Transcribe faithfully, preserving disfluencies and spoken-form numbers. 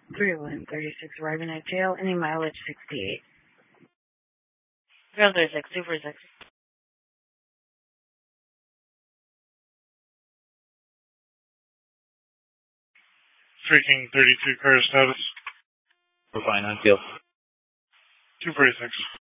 three one three six arriving at jail, any mileage sixty-eight. Zero three six two four six. Freaking thirty-two car status. We're fine on field. two forty-six.